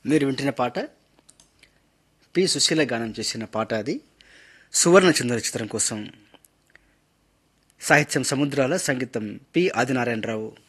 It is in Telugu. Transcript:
మీరు వింటున్న పాట పి సుశీల గానం చేసిన పాట. అది సువర్ణ చంద్ర చిత్రం కోసం. సాహిత్యం సముద్రాల, సంగీతం పి ఆదినారాయణరావు.